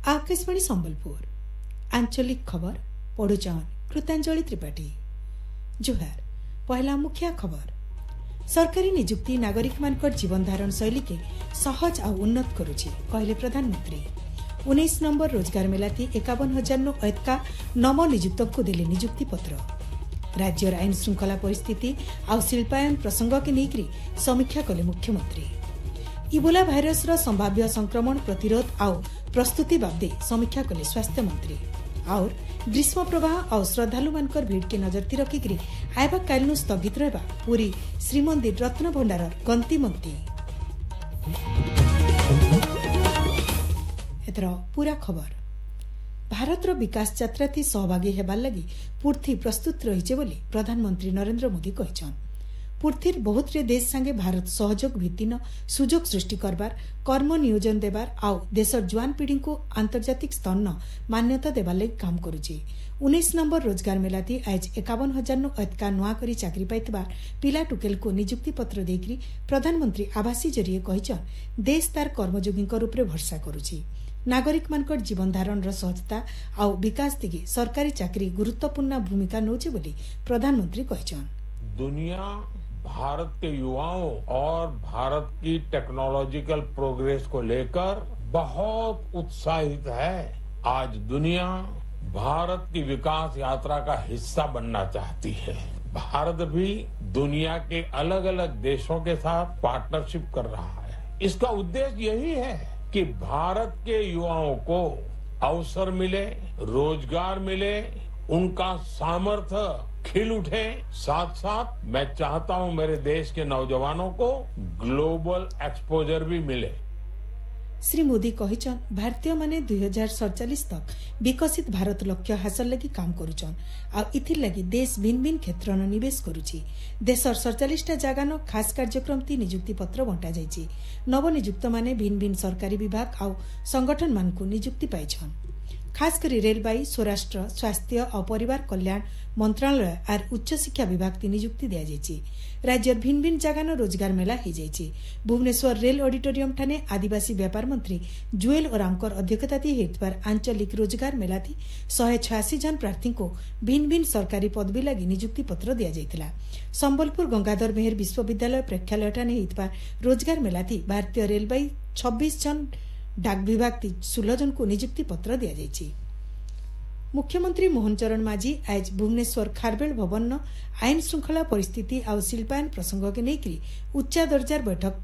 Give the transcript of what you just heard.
आकाशवाणी संबलपुर आंचलिक खबर पढ़ुचन कृतांजलि त्रिपाठी। जोहार पहला मुख्य खबर। सरकारी निजुक्ति नागरिक मानकर जीवन धारण शैली के सहज आ उन्नत करुछि कहले प्रधानमंत्री। 19 नंबर रोजगार मेलाती 51,000 नु ऐतका नव निजुक्त को देले निजुक्ति पत्र। राज्यर आईन श्रृंखला परिस्थिति आ शिल्पायन प्रसंग के नेकरी समीक्षा कले मुख्यमंत्री। इबोला भाइरस रो संभाव्य संक्रमण प्रतिरोध आ प्रस्तुति बाबदे समीक्षा कले स्वास्थ्य मंत्री। और ग्रीष्म प्रवाह और श्रद्धालु मानकर भीड़ के नजरती रखिक आयबा कालनु स्थगित रहबा पूरी श्रीमंदिर रत्न भंडार गंतिमंती। एथर पूरा खबर। भारतर विकास यात्रा थी सहभागी हेबार लगी पूर्थी प्रस्तुत रही बोली प्रधानमंत्री नरेंद्र मोदी कहछन। पूर्थिर बहुत रे देश संगे भारत सहयोग भित्तिन सुजोग सृष्टि करबार कर्म नियोजन देबार आउ देशर जुआन पीढ़ी को आंतर्जातिक स्तर मान्यता देबार लगी काम करुछि। 19 नंबर रोजगार मेलाती आज 51,000 नु ऐतका नुआ करी चाकरी पाइतबार पिला टुकेल को निजुक्ति पत्र देकरी प्रधानमंत्री आभासी जरिए कहछन देश तार कर्मयोगी रूप में भरसा करुछि। नागरिक मानकर जीवन धारण सहजता आउ विकास दिगे सरकारी चाकरी गुरुत्वपूर्ण भूमिका नौचे बोली प्रधानमंत्री कहछन। दुनिया भारत के युवाओं और भारत की टेक्नोलॉजिकल प्रोग्रेस को लेकर बहुत उत्साहित है। आज दुनिया भारत की विकास यात्रा का हिस्सा बनना चाहती है। भारत भी दुनिया के अलग अलग देशों के साथ पार्टनरशिप कर रहा है। इसका उद्देश्य यही है कि भारत के युवाओं को अवसर मिले, रोजगार मिले, उनका सामर्थ्य खिल उठे। साथ साथ मैं चाहता हूं मेरे देश के नौजवानों को ग्लोबल एक्सपोजर भी मिले। श्री मोदी कहचन भारतीय माने 2047 तक विकसित भारत लक्ष्य हासिल लगी काम करुचन आ इथिर लगी देश भिन्न भिन्न क्षेत्र न निवेश करुछि। देशर 47 जगान खास कार्यक्रम ती निजुक्ति पत्र बंटा जाइछि। नव निजुक्त माने भिन्न भिन्न सरकारी विभाग आ संगठन मान को निजुक्ति पाइछन। खास करी रेलबाई, स्वराष्ट्र, स्वास्थ्य और परिवार कल्याण मंत्रालय और उच्च शिक्षा विभाग की निजुक्ति दिया जाइछि। राज्यर भिन्न भिन्न जगान रोजगार मेला हो जाइछि। भुवनेश्वर रेल ऑडिटोरियम ठाने आदिवासी व्यापार मंत्री जुएल ओरामकर अध्यक्षता हेतुबार आंचलिक रोजगार मेला 186 जन प्रार्थी को भिन्न भिन्न सरकारी पदवी लगी निजुक्ति पत्र दिया जाइथिला। संबलपुर गंगाधर मेहर विश्वविद्यालय प्रेक्षालय ठाने हेतुबार रोजगार मेला भारतीय रेलबाई 26 जन, डाक विभाग 16 जन को निजुक्ति पत्र दिया जाइछि। मुख्यमंत्री मोहन चरण माझी आज भुवनेश्वर खारबेल भवन आईन श्रृंखला परिस्थिति और शिल्पायन प्रसंग के नेकरी उच्च दर्जार बैठक